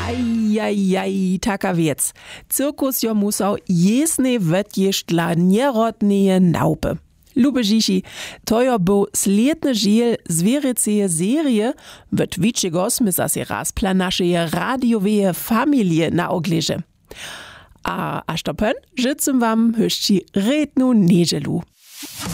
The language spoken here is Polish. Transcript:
Ajajaj, taka wiec. Cirkus jo musał jesne wetjeść dla nierodneje naupy. Lubežiši, to jo był sledny žiel zwieryceje serie, w Twitchigo sme zase raz plan naszej radioweje familie na ogleže. A aż to pen, życzę wam höšći rednu niedzielu.